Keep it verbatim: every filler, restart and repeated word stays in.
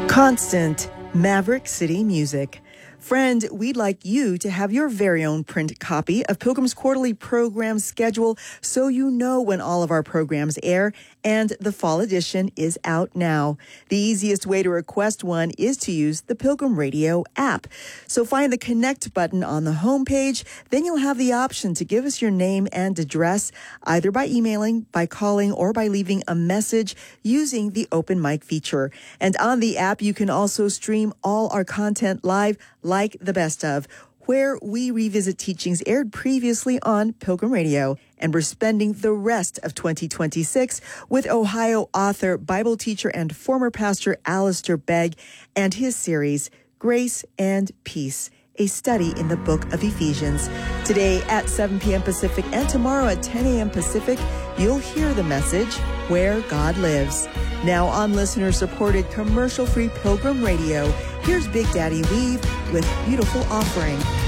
Constant, Maverick City Music. Friend, we'd like you to have your very own print copy of Pilgrim's quarterly program schedule so you know when all of our programs air, and the fall edition is out now. The easiest way to request one is to use the Pilgrim Radio app. So find the Connect button on the homepage, then you'll have the option to give us your name and address, either by emailing, by calling, or by leaving a message using the open mic feature. And on the app, you can also stream all our content live, like the best of, where we revisit teachings aired previously on Pilgrim Radio. And we're spending the rest of twenty twenty-six with Ohio author, Bible teacher, and former pastor Alistair Begg and his series, Grace and Peace, a study in the book of Ephesians. Today at seven p.m. Pacific and tomorrow at ten a.m. Pacific, you'll hear the message, Where God Lives. Now on listener-supported commercial-free Pilgrim Radio, here's Big Daddy Weave with Beautiful Offering.